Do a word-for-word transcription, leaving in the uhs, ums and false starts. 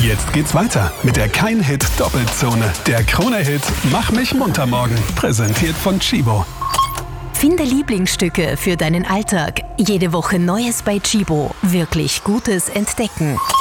Jetzt geht's weiter mit der Kein-Hit-Doppelzone. Der Krone-Hit Mach mich munter morgen. Präsentiert von Chibo. Finde Lieblingsstücke für deinen Alltag. Jede Woche Neues bei Chibo. Wirklich Gutes entdecken.